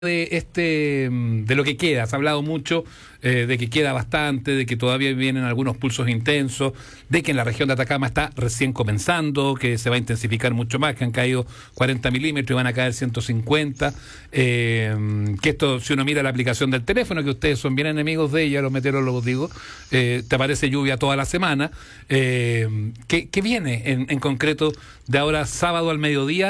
de lo que queda. Se ha hablado mucho de que queda bastante, de que todavía vienen algunos pulsos intensos, de que en la región de Atacama está recién comenzando, que se va a intensificar mucho más, que han caído 40 milímetros y van a caer 150, que esto, si uno mira la aplicación del teléfono, que ustedes son bien enemigos de ella, los meteorólogos digo, te aparece lluvia toda la semana. ¿Qué viene en concreto de ahora sábado al mediodía